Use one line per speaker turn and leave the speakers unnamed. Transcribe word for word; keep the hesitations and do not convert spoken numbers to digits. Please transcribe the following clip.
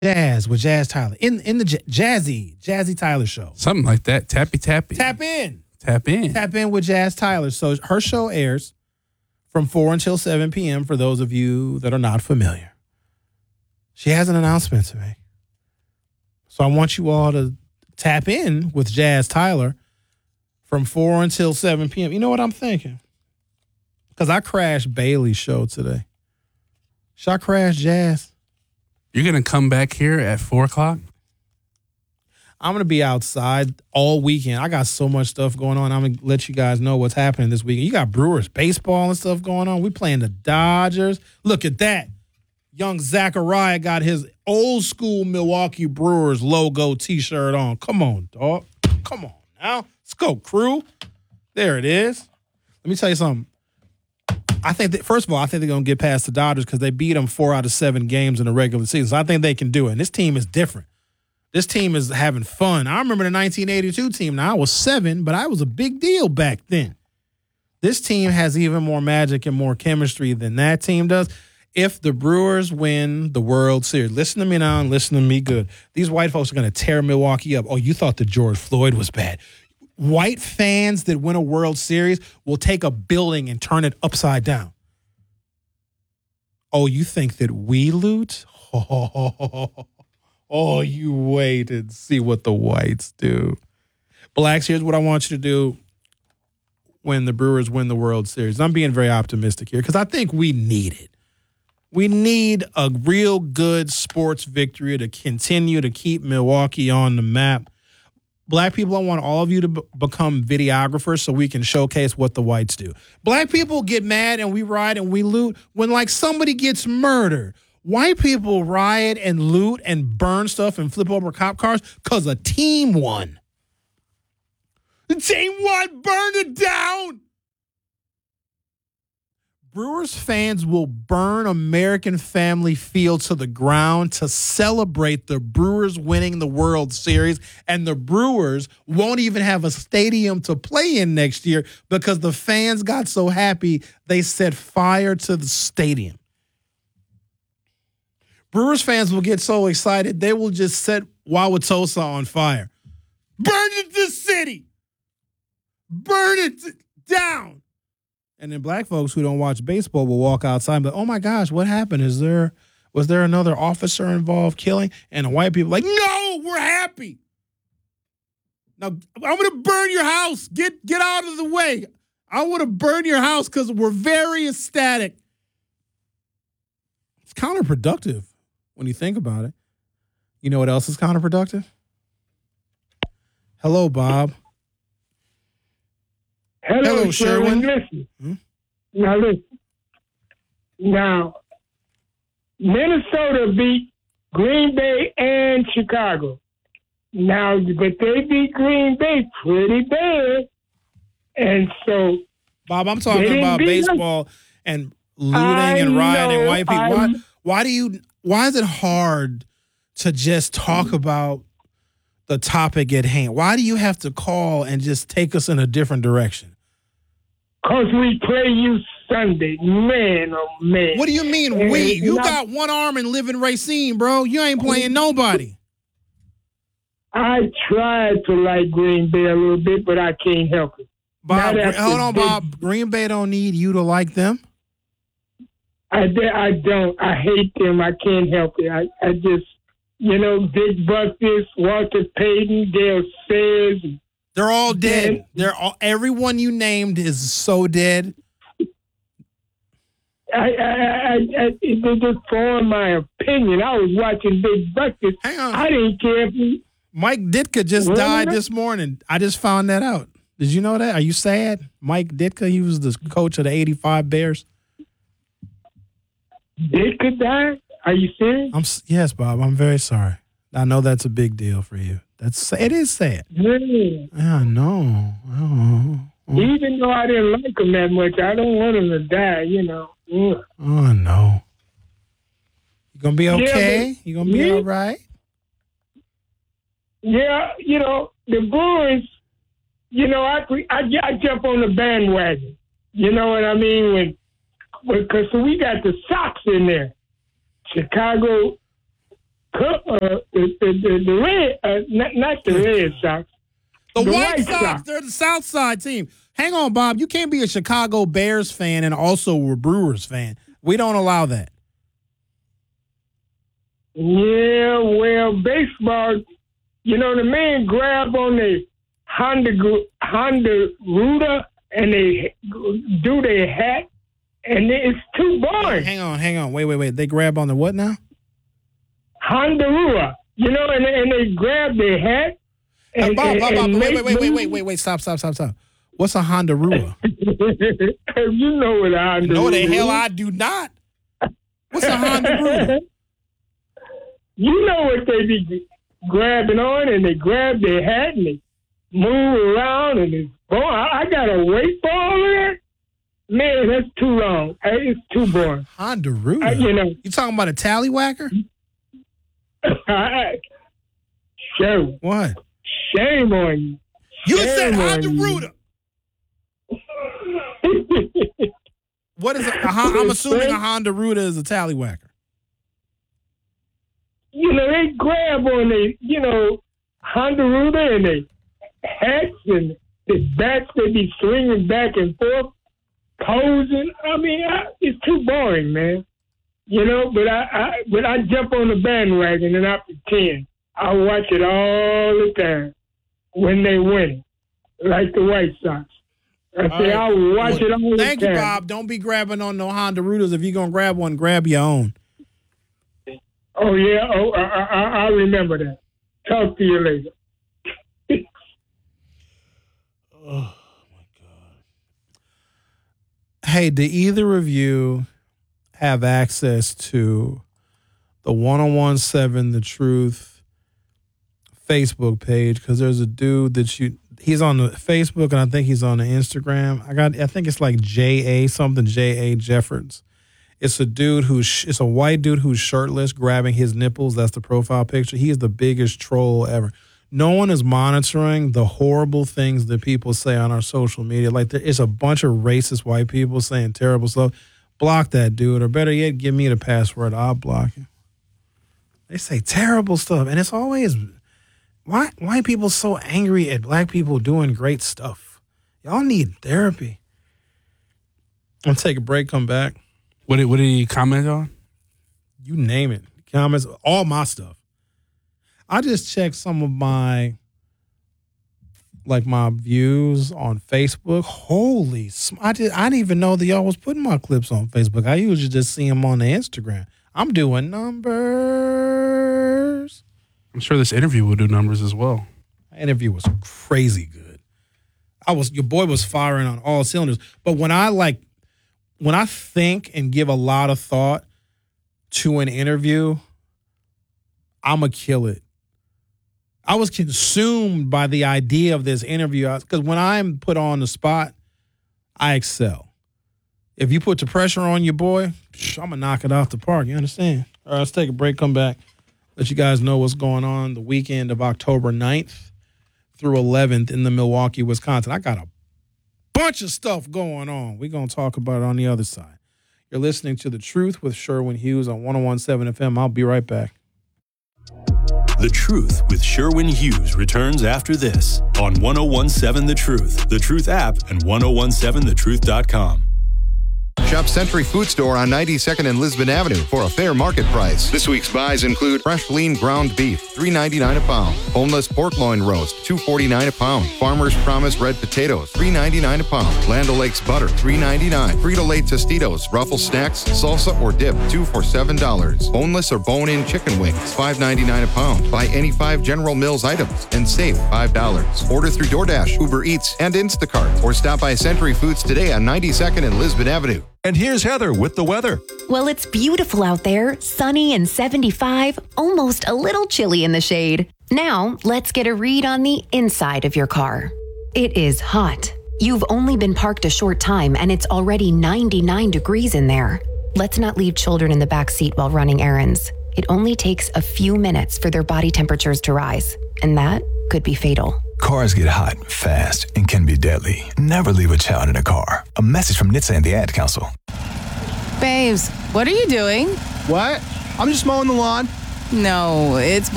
Jazz with Jazz Tyler in in the J- Jazzy Jazzy Tyler show.
Something like that. Tappy tappy.
Tap in.
Tap in.
Tap in with Jazz Tyler. So her show airs from four until seven p.m. for those of you that are not familiar. She has an announcement to make. So I want you all to tap in with Jazz Tyler from four until seven p.m. You know what I'm thinking? Because I crashed Bailey's show today. Should I crash Jazz?
You're going to come back here at four o'clock?
I'm going to be outside all weekend. I got so much stuff going on. I'm going to let you guys know what's happening this weekend. You got Brewers baseball and stuff going on. We playing the Dodgers. Look at that. Young Zachariah got his old school Milwaukee Brewers logo T-shirt on. Come on, dog. Come on now. Let's go, crew. There it is. Let me tell you something. I think that, first of all, I think they're going to get past the Dodgers because they beat them four out of seven games in the regular season. So I think they can do it. And this team is different. This team is having fun. I remember the nineteen eighty-two team. Now, I was seven, but I was a big deal back then. This team has even more magic and more chemistry than that team does. If the Brewers win the World Series, listen to me now and listen to me good. These white folks are going to tear Milwaukee up. Oh, you thought that George Floyd was bad. White fans that win a World Series will take a building and turn it upside down. Oh, you think that we loot? Oh, oh, you wait and see what the whites do. Blacks, here's what I want you to do when the Brewers win the World Series. I'm being very optimistic here because I think we need it. We need a real good sports victory to continue to keep Milwaukee on the map. Black people, I want all of you to b- become videographers so we can showcase what the whites do. Black people get mad and we riot and we loot when, like, somebody gets murdered. White people riot and loot and burn stuff and flip over cop cars because a team won. The team won. Burn it down. Brewers fans will burn American Family Field to the ground to celebrate the Brewers winning the World Series, and the Brewers won't even have a stadium to play in next year because the fans got so happy they set fire to the stadium. Brewers fans will get so excited they will just set Wauwatosa on fire. Burn it, the city! Burn it down! And then black folks who don't watch baseball will walk outside and be like, oh my gosh, what happened? Is there was there another officer involved killing? And the white people are like, no, we're happy. Now I'm gonna burn your house. Get get out of the way. I want to burn your house because we're very ecstatic. It's counterproductive when you think about it. You know what else is counterproductive? Hello, Bob.
Hello,
Hello, Sherwin.
Listen.
Hmm?
Now, listen. Now, Minnesota beat Green Bay and Chicago. Now, but they beat Green Bay pretty bad. And so...
Bob, I'm talking about baseball them. and looting I and rioting and white people. Why, why do you... Why is it hard to just talk about the topic at hand? Why do you have to call and just take us in a different direction?
Because we play you Sunday. Man, oh, man.
What do you mean and we? You I, got one arm and live in Racine, bro. You ain't playing nobody.
I tried to like Green Bay a little bit, but I can't help it.
Bob, hold on, big, Bob. Green Bay don't need you to like them.
I, I don't. I hate them. I can't help it. I, I just... You know, Dick Buckus, Walter Payton, Dale Sayers.
They're all dead. dead. They're all, everyone you named is so dead.
I, I, I, I it just formed my opinion. I was watching Dick Buckus.
Hang on.
I didn't care if he...
Mike Ditka just what? died this morning. I just found that out. Did you know that? Are you sad? Mike Ditka, he was the coach of the eighty-five Bears.
Ditka died? Are you serious?
I'm yes, Bob. I'm very sorry. I know that's a big deal for you. That's it is sad.
Yeah.
Yeah, I know. Oh, oh.
Even though I didn't like him that much, I don't want him to die. You know. Yeah.
Oh no. You gonna be okay?
Yeah,
you gonna be
yeah.
all right?
Yeah, you know the Brewers. You know, I I, I jump on the bandwagon. You know what I mean? When because so we got the Sox in there. Chicago uh, the, the, the Red, uh, not, not the Red Sox.
The,
The
White
White
Sox,
Sox.
they're the South Side team. Hang on, Bob. You can't be a Chicago Bears fan and also a Brewers fan. We don't allow that.
Yeah, well, baseball, you know, the man grab on the Honda Honda Ruda and they do their hat, and it's too boring.
Hang on, hang on. Wait, wait, wait. They grab on the what now?
Honda Ruda, you know, and, and they grab their hat.
Uh,
And,
Bob,
and,
Bob, Bob,
and
wait,
make
wait, wait, wait,
moves.
wait, wait, wait. Stop, stop, stop, stop. What's a Honda Rua?
You know what a Honda
No, the
Ruda
hell
is.
I do not. What's a Honda Rua?
You know what they be grabbing on, and they grab their hat and they move around, and it's, oh, I, I gotta wait for all of that. Man, that's too long. It's too boring.
Honda Rua?
I, you know,
You talking about a tallywhacker?
I, shame,
What?
shame on you.
You
Shame
said
on
Honda
you.
Rua. What is it? A, Hon- I'm assuming a Honda Ruda is a tallywhacker.
You know, they grab on the, you know, Honda Ruda and they hats and the bats they be swinging back and forth, posing. I mean, I, it's too boring, man. You know, but I, I, but I jump on the bandwagon and I pretend. I watch it all the time when they win, like the White Sox. I
All
say
right.
I will watch
Well,
it all the time.
Thank you, Bob. Don't be grabbing on no Honda Rudas. If you're going to grab one, grab your own.
Oh, yeah. Oh, I, I, I remember that. Talk to you later.
Oh, my God. Hey, do either of you have access to the one oh one seven The Truth Facebook page? Because there's a dude that you, he's on the Facebook and I think he's on the Instagram. I got, I think it's like J A something, J A Jeffords. It's a dude who's, it's a white dude who's shirtless, grabbing his nipples. That's the profile picture. He is the biggest troll ever. No one is monitoring the horrible things that people say on our social media. Like, there is a bunch of racist white people saying terrible stuff. Block that dude, or better yet, give me the password. I'll block him. They say terrible stuff, and it's always, why white people so angry at black people doing great stuff? Y'all need therapy. I'll take a break, come back.
What did, what did he comment on?
You name it. Comments, all my stuff. I just checked some of my, like my views on Facebook. Holy, sm- I, did, I didn't even know that y'all was putting my clips on Facebook. I usually just see them on the Instagram. I'm doing numbers.
I'm sure this interview will do numbers as well.
That interview was crazy good. I was, your boy was firing on all cylinders. But when I like, when I think and give a lot of thought to an interview, I'ma kill it. I was consumed by the idea of this interview because when I'm put on the spot, I excel. If you put the pressure on your boy, I'm going to knock it out the park. You understand? All right, let's take a break, come back, let you guys know what's going on the weekend of October ninth through eleventh in the Milwaukee, Wisconsin. I got a bunch of stuff going on. We're going to talk about it on the other side. You're listening to The Truth with Sherwin Hughes on one oh one point seven F M. I'll be right back.
The Truth with Sherwin Hughes returns after this on one oh one point seven The Truth, The Truth app, and ten seventeen the truth dot com.
Shop Century Food Store on ninety-second and Lisbon Avenue for a fair market price. This week's buys include fresh lean ground beef, three ninety-nine a pound. Boneless pork loin roast, two forty-nine a pound. Farmer's Promise red potatoes, three ninety-nine a pound. Land O'Lakes butter, three ninety-nine. Frito-Lay Tostitos, Ruffles snacks, salsa or dip, two for seven dollars. Boneless or bone-in chicken wings, five ninety-nine a pound. Buy any five General Mills items and save five dollars. Order through DoorDash, Uber Eats, and Instacart, or stop by Century Foods today on ninety-second and Lisbon Avenue.
And here's Heather with the weather.
Well, it's beautiful out there, sunny and seventy-five, almost a little chilly in the shade. Now, let's get a read on the inside of your car. It is hot. You've only been parked a short time and it's already ninety-nine degrees in there. Let's not leave children in the back seat while running errands. It only takes a few minutes for their body temperatures to rise, and that could be fatal.
Cars get hot, fast, and can be deadly. Never leave a child in a car. A message from N H T S A and the Ad Council.
Babes, what are you doing?
What? I'm just mowing the lawn.
No, it's